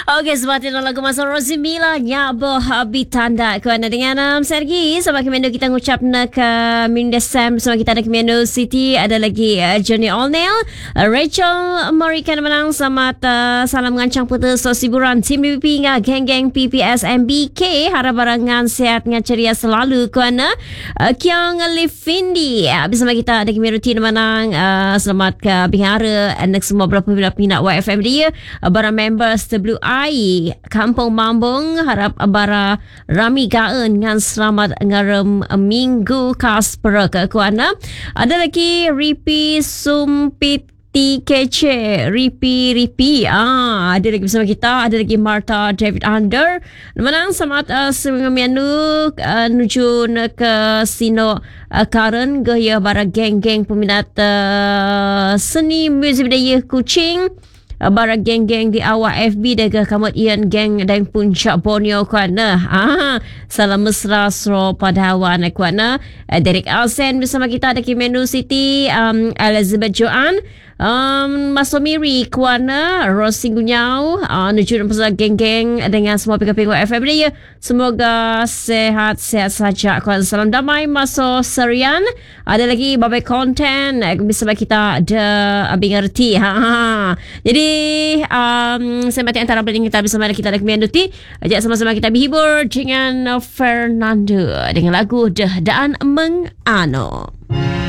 Okey, sebab itu lagu masa Rosimila Nyabo Habitanda. Kuana dengan Sergi. Sebab kemendo kita ngucap nak Minda Sam. Sebab kita ada kemendo City. Ada lagi Johnny Allnail. Rachel Marikan menang. Selamat salam ngancang putus hiburan. Tim BPP ngah geng-geng PPS MBK. Harap barangan sehat dengan ceria selalu. Kuana Kiang Lifindi. Bersama kita ada kemendo Tina menang. Selamat ke Bihara. Anak semua berapa pindah YFM dia. Barang members WI Kampung Mambung harap bara rami gaen dengan selamat ngarem minggu Kasper ke kuana. Ada lagi Ripi Sumpit TKC Ripi ada lagi bersama kita. Ada lagi Martha David Under menang selamat seminggu nuju ke Sino Karen gaya bara geng-geng peminat seni muzik budaya Kuching. Bara geng-geng di awal FB dan kamu Ian geng dan Puncak Borneo kuana. Salam mesra sro pada awan kuana. Derek Alsen bersama kita ada Kimenu City, Elizabeth Joan, Masomiri kuana, Rosi Gunyau, nuju pasal geng-geng dengan semua pinggu-pinggu FM dia. Semoga sehat-sehat saja. Kuana salam damai Maso Serian. Ada lagi Babai Content bersama kita ada Abi ngerti. Jadi saya mati antara pening kita bersama kita ada Kemianduti. Ajak sama-sama kita berhibur dengan Fernando dengan lagu Daan Mengano.